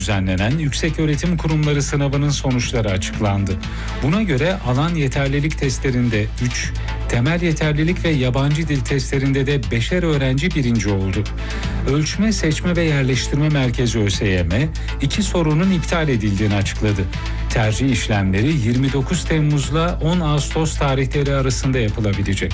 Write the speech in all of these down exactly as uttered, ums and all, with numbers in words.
düzenlenen Yükseköğretim Kurumları sınavının sonuçları açıklandı. Buna göre alan yeterlilik testlerinde üç, temel yeterlilik ve yabancı dil testlerinde de beşer öğrenci birinci oldu. Ölçme, Seçme ve Yerleştirme Merkezi ÖSYM, iki sorunun iptal edildiğini açıkladı. Tercih işlemleri yirmi dokuz Temmuz'la on Ağustos tarihleri arasında yapılabilecek.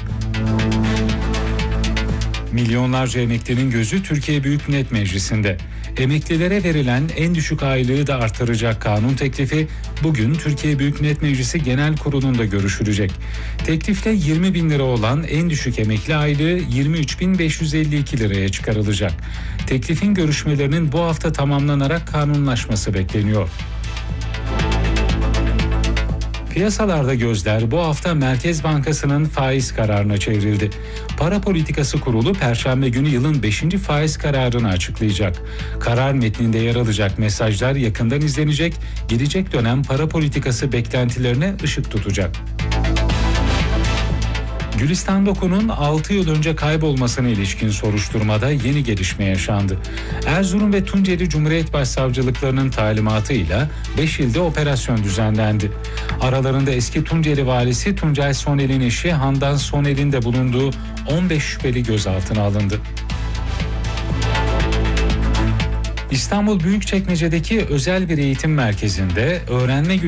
Milyonlarca emeklinin gözü Türkiye Büyük Millet Meclisi'nde. Emeklilere verilen en düşük aylığı da artıracak kanun teklifi bugün Türkiye Büyük Millet Meclisi Genel Kurulu'nda görüşülecek. Teklifle yirmi bin lira olan en düşük emekli aylığı yirmi üç bin beş yüz elli iki liraya çıkarılacak. Teklifin görüşmelerinin bu hafta tamamlanarak kanunlaşması bekleniyor. Piyasalarda gözler bu hafta Merkez Bankası'nın faiz kararına çevrildi. Para Politikası Kurulu Perşembe günü yılın beşinci faiz kararını açıklayacak. Karar metninde yer alacak mesajlar yakından izlenecek, gelecek dönem para politikası beklentilerine ışık tutacak. Gülistan Doku'nun altı yıl önce kaybolmasına ilişkin soruşturmada yeni gelişme yaşandı. Erzurum ve Tunceli Cumhuriyet Başsavcılıklarının talimatıyla beş ilde operasyon düzenlendi. Aralarında eski Tunceli valisi Tuncay Soner'in eşi Handan Soner'in de bulunduğu on beş şüpheli gözaltına alındı. İstanbul Büyükçekmece'deki özel bir eğitim merkezinde öğrenme